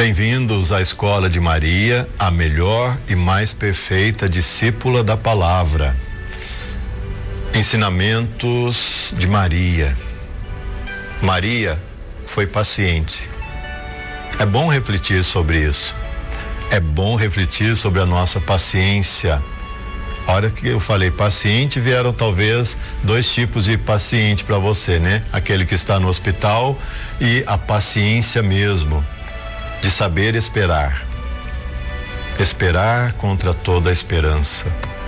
Bem-vindos à Escola de Maria, a melhor e mais perfeita discípula da palavra. Ensinamentos de Maria. Maria foi paciente. É bom refletir sobre isso. É bom refletir sobre a nossa paciência. A hora que eu falei paciente, vieram talvez dois tipos de paciente para você, né? Aquele que está no hospital e a paciência mesmo, de saber esperar. Esperar contra toda a esperança.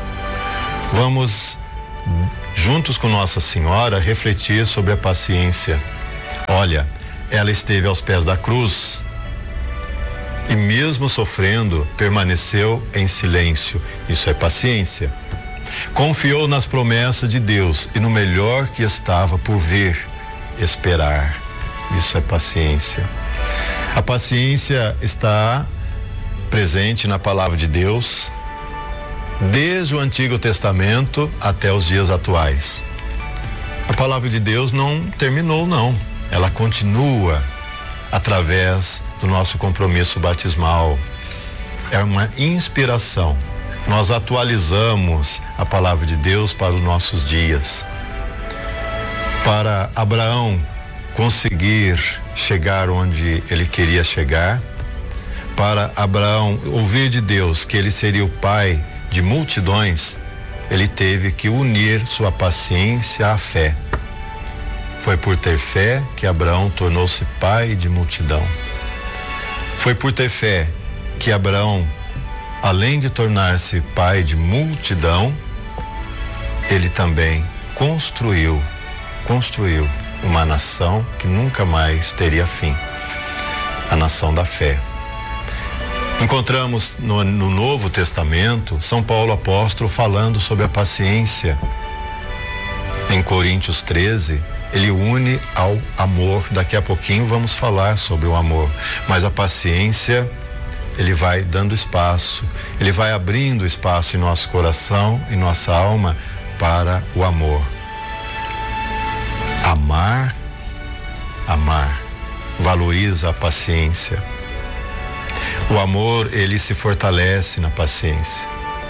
Vamos, juntos com Nossa Senhora, refletir sobre a paciência. Olha, ela esteve aos pés da cruz e mesmo sofrendo, permaneceu em silêncio. Isso é paciência. Confiou nas promessas de Deus e no melhor que estava por vir. Esperar. Isso é paciência. A paciência está presente na palavra de Deus desde o Antigo Testamento até os dias atuais. A palavra de Deus não terminou, não. Ela continua através do nosso compromisso batismal. É uma inspiração. Nós atualizamos a palavra de Deus para os nossos dias. Para Abraão conseguir chegar onde ele queria chegar, para Abraão ouvir de Deus que ele seria o pai de multidões, ele teve que unir sua paciência à fé. Foi por ter fé que Abraão tornou-se pai de multidão. Foi por ter fé que Abraão, além de tornar-se pai de multidão, ele também construiu uma nação que nunca mais teria fim. A nação da fé. Encontramos no Novo Testamento São Paulo apóstolo falando sobre a paciência. Em Coríntios 13, ele une ao amor. Daqui a pouquinho vamos falar sobre o amor, mas a paciência, ele vai dando espaço, ele vai abrindo espaço em nosso coração, em nossa alma, para o amor. Amar valoriza a paciência. O amor, ele se fortalece na paciência.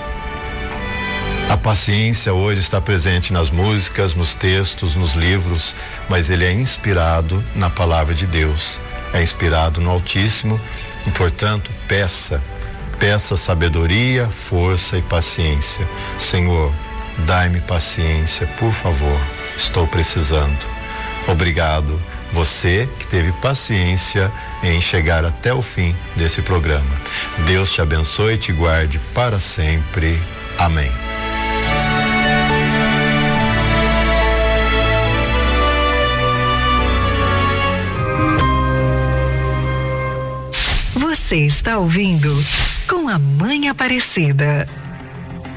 A paciência hoje está presente nas músicas, nos textos, nos livros, mas ele é inspirado na palavra de Deus, é inspirado no Altíssimo, e portanto peça sabedoria, força e paciência. Senhor, dai-me paciência, por favor, estou precisando. Obrigado, você que teve paciência em chegar até o fim desse programa. Deus te abençoe e te guarde para sempre. Amém. Você está ouvindo Com a Mãe Aparecida.